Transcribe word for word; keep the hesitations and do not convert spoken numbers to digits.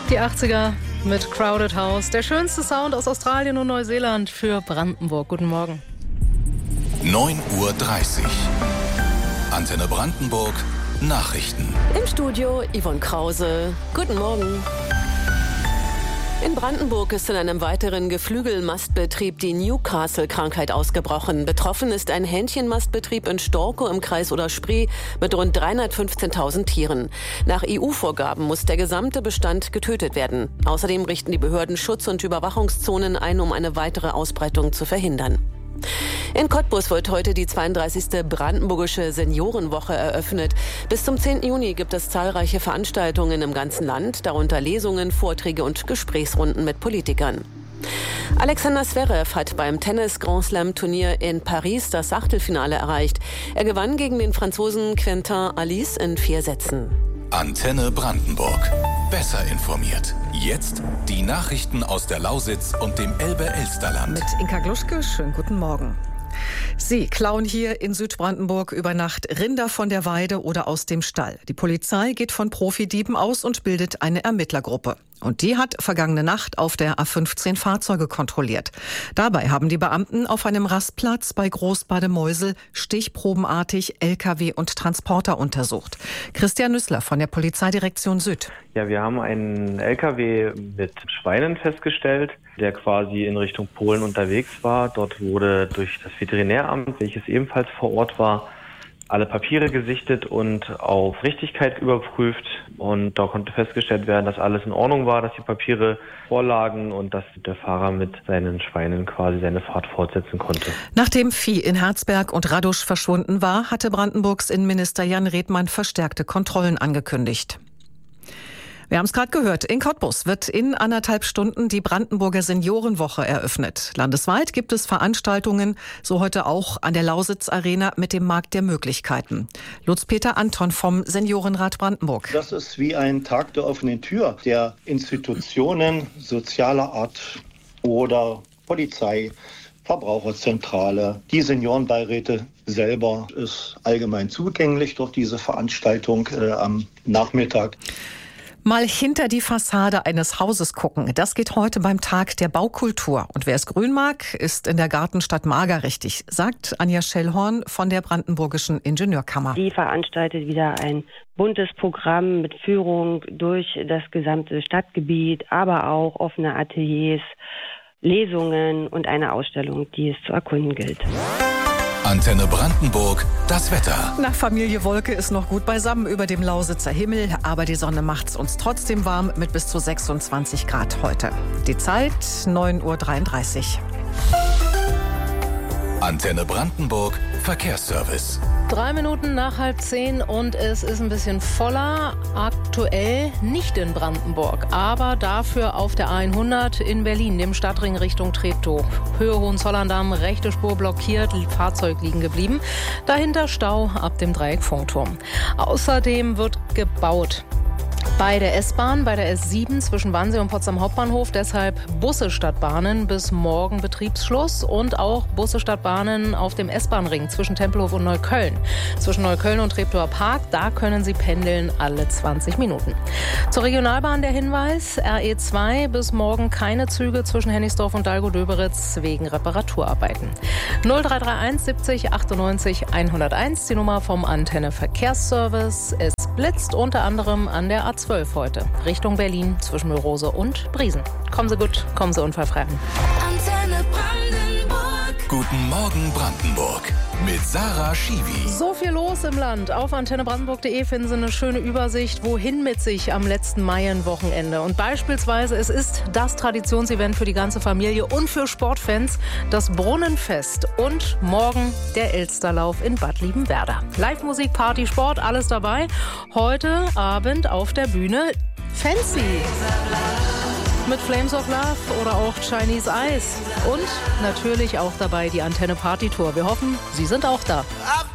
Die achtziger mit Crowded House. Der schönste Sound aus Australien und Neuseeland für Brandenburg. Guten Morgen. neun Uhr dreißig. Antenne Brandenburg. Nachrichten. Im Studio Yvonne Krause. Guten Morgen. In Brandenburg ist in einem weiteren Geflügelmastbetrieb die Newcastle-Krankheit ausgebrochen. Betroffen ist ein Hähnchenmastbetrieb in Storkow im Kreis Oder-Spree mit rund dreihundertfünfzehntausend Tieren. Nach E U-Vorgaben muss der gesamte Bestand getötet werden. Außerdem richten die Behörden Schutz- und Überwachungszonen ein, um eine weitere Ausbreitung zu verhindern. In Cottbus wird heute die zweiunddreißigste Brandenburgische Seniorenwoche eröffnet. Bis zum zehnten Juni gibt es zahlreiche Veranstaltungen im ganzen Land, darunter Lesungen, Vorträge und Gesprächsrunden mit Politikern. Alexander Zverev hat beim Tennis-Grand-Slam-Turnier in Paris das Achtelfinale erreicht. Er gewann gegen den Franzosen Quentin Alice in vier Sätzen. Antenne Brandenburg. Besser informiert. Jetzt die Nachrichten aus der Lausitz und dem Elbe-Elsterland. Mit Inka Gluschke, schönen guten Morgen. Sie klauen hier in Südbrandenburg über Nacht Rinder von der Weide oder aus dem Stall. Die Polizei geht von Profidieben aus und bildet eine Ermittlergruppe. Und die hat vergangene Nacht auf der A fünfzehn Fahrzeuge kontrolliert. Dabei haben die Beamten auf einem Rastplatz bei Großbademeusel stichprobenartig L K W und Transporter untersucht. Christian Nüssler von der Polizeidirektion Süd. Ja, wir haben einen L K W mit Schweinen festgestellt, der quasi in Richtung Polen unterwegs war. Dort wurde durch das Veterinäramt, welches ebenfalls vor Ort war, alle Papiere gesichtet und auf Richtigkeit überprüft. Und da konnte festgestellt werden, dass alles in Ordnung war, dass die Papiere vorlagen und dass der Fahrer mit seinen Schweinen quasi seine Fahrt fortsetzen konnte. Nachdem Vieh in Herzberg und Radusch verschwunden war, hatte Brandenburgs Innenminister Jan Redmann verstärkte Kontrollen angekündigt. Wir haben es gerade gehört, in Cottbus wird in anderthalb Stunden die Brandenburger Seniorenwoche eröffnet. Landesweit gibt es Veranstaltungen, so heute auch an der Lausitz Arena mit dem Markt der Möglichkeiten. Lutz-Peter Anton vom Seniorenrat Brandenburg. Das ist wie ein Tag der offenen Tür, der Institutionen sozialer Art oder Polizei, Verbraucherzentrale, die Seniorenbeiräte selber ist allgemein zugänglich durch diese Veranstaltung äh, am Nachmittag. Mal hinter die Fassade eines Hauses gucken. Das geht heute beim Tag der Baukultur. Und wer es grün mag, ist in der Gartenstadt Mager richtig, sagt Anja Schellhorn von der Brandenburgischen Ingenieurkammer. Die veranstaltet wieder ein buntes Programm mit Führung durch das gesamte Stadtgebiet, aber auch offene Ateliers, Lesungen und eine Ausstellung, die es zu erkunden gilt. Antenne Brandenburg, das Wetter. Nach Familie Wolke ist noch gut beisammen über dem Lausitzer Himmel, aber die Sonne macht's uns trotzdem warm mit bis zu sechsundzwanzig Grad heute. Die Zeit neun Uhr dreiunddreißig. Antenne Brandenburg, Verkehrsservice. Drei Minuten nach halb zehn und es ist ein bisschen voller. Aktuell nicht in Brandenburg, aber dafür auf der A hundert in Berlin, dem Stadtring Richtung Treptow. Höhe Hohenzollern-Damm, rechte Spur blockiert, Fahrzeug liegen geblieben. Dahinter Stau ab dem Dreieck Funkturm. Außerdem wird gebaut. Bei der S-Bahn, bei der S sieben zwischen Wannsee und Potsdam Hauptbahnhof, deshalb Busse statt Bahnen bis morgen Betriebsschluss und auch Busse statt Bahnen auf dem S-Bahn-Ring zwischen Tempelhof und Neukölln. Zwischen Neukölln und Treptower Park, da können Sie pendeln alle zwanzig Minuten. Zur Regionalbahn der Hinweis, R E zwei bis morgen keine Züge zwischen Hennigsdorf und Dalgo-Döberitz wegen Reparaturarbeiten. null drei drei eins siebzig achtundneunzig hunderteins, die Nummer vom Antenne Verkehrsservice. Es blitzt unter anderem an der A zwölf heute, Richtung Berlin zwischen Mölrose und Briesen. Kommen Sie gut, kommen Sie unfallfrei. Antenne Brandenburg. Guten Morgen Brandenburg mit Sarah Schiwi. So viel los im Land. Auf antenne brandenburg punkt de finden Sie eine schöne Übersicht, wohin mit sich am letzten Maienwochenende. Und beispielsweise, es ist das Traditionsevent für die ganze Familie und für Sportfans, das Brunnenfest. Und morgen der Elsterlauf in Bad Liebenwerda. Live-Musik, Party, Sport, alles dabei. Heute Abend auf der Bühne Fancy. Mit Flames of Love oder auch Chinese Ice. Und natürlich auch dabei die Antenne Party Tour. Wir hoffen, Sie sind auch da.